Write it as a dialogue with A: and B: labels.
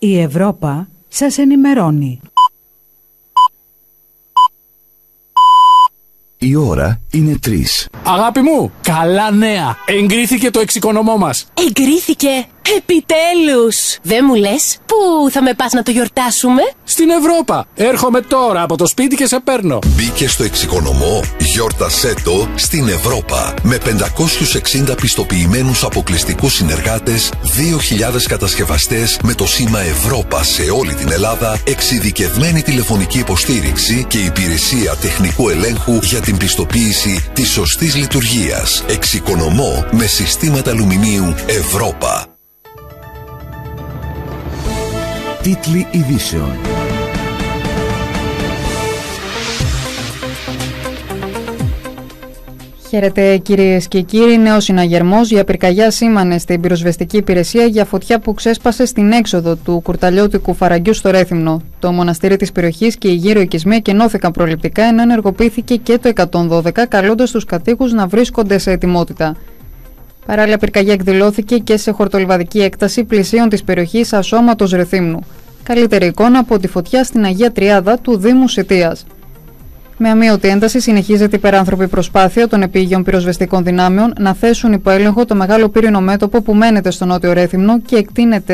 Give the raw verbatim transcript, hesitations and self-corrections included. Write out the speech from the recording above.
A: Η Ευρώπα σας ενημερώνει.
B: Η ώρα είναι τρεις.
C: Αγάπη μου, καλά νέα! Εγκρίθηκε το εξοικονομώ μας.
D: Εγκρίθηκε! Επιτέλους! Δεν μου λες, πού θα με πας να το γιορτάσουμε?
C: Στην Ευρώπα! Έρχομαι τώρα από το σπίτι και σε παίρνω.
E: Μπήκε στο εξοικονομώ, γιόρτασέ το στην Ευρώπα. Με πεντακόσιους εξήντα πιστοποιημένους αποκλειστικούς συνεργάτες, δύο χιλιάδες κατασκευαστές με το σήμα Ευρώπα σε όλη την Ελλάδα, εξειδικευμένη τηλεφωνική υποστήριξη και υπηρεσία τεχνικού ελέγχου για την πιστοποίηση της σωστής λειτουργίας. Εξοικονομώ με συστήματα αλουμινίου Ευρώπα.
B: Τίτλοι ειδήσεων.
F: Χαίρετε κυρίες και κύριοι. Νέος συναγερμός για πυρκαγιά σήμανε στην πυροσβεστική υπηρεσία για φωτιά που ξέσπασε στην έξοδο του κουρταλιώτικου φαραγγιού στο Ρέθυμνο. Το μοναστήρι της περιοχής και οι γύρω οικισμοί εκενώθηκαν προληπτικά, ενώ ενεργοποιήθηκε και το εκατόν δώδεκα, καλώντας τους κατοίκους να βρίσκονται σε ετοιμότητα. Παράλληλα, πυρκαγιά εκδηλώθηκε και σε χορτολιβαδική έκταση πλησίων της περιοχής Ασώματος Ρεθύμνου. Καλύτερη εικόνα από τη φωτιά στην Αγία Τριάδα του Δήμου Σιτίας. Με αμείωτη ένταση συνεχίζεται η υπεράνθρωπη προσπάθεια των επίγειων πυροσβεστικών δυνάμεων να θέσουν υπό έλεγχο το μεγάλο πύρινο μέτωπο που μένεται στο νότιο Ρέθυμνο και εκτείνεται